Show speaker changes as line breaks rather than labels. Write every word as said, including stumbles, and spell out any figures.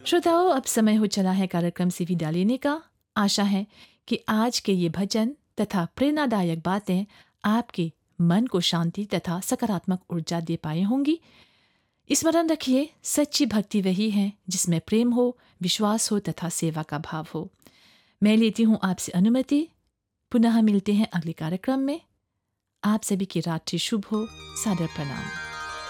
श्रोताओं, अब समय हो चला है कार्यक्रम से विदा लेने का। आशा है कि आज के ये भजन तथा प्रेरणादायक बातें आपके मन को शांति तथा सकारात्मक ऊर्जा दे पाए होंगी। स्मरण रखिए, सच्ची भक्ति वही है जिसमें प्रेम हो, विश्वास हो तथा सेवा का भाव हो। मैं लेती हूँ आपसे अनुमति। पुनः मिलते हैं अगले कार्यक्रम में। आप सभी की रात्रि शुभ हो। सादर प्रणाम।